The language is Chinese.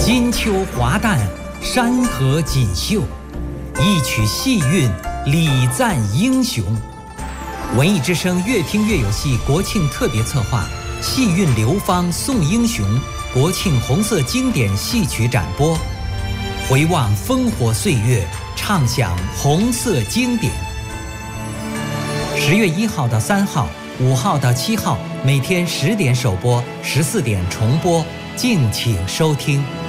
金秋华诞，山河锦绣，一曲戏韵，礼赞英雄。文艺之声越听越有戏国庆特别策划，戏韵流芳颂英雄，国庆红色经典戏曲展播，回望烽火岁月，唱响红色经典。10月1号到3号，5号到7号，每天10点首播，14点重播，敬请收听。